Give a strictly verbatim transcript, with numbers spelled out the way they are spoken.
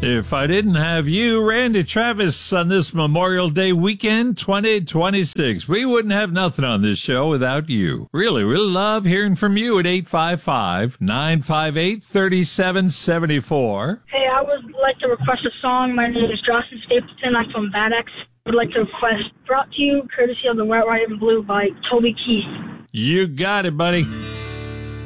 If I didn't have you, Randy Travis, on this Memorial Day weekend twenty twenty-six, we wouldn't have nothing on this show without you. Really, we love hearing from you at eight five five, nine five eight, three seven seven four. Hey, I would like to request a song. My name is Justin Stapleton. I'm from Bad X. I would like to request Brought to You, courtesy of the White, White, and Blue by Toby Keith. You got it, buddy.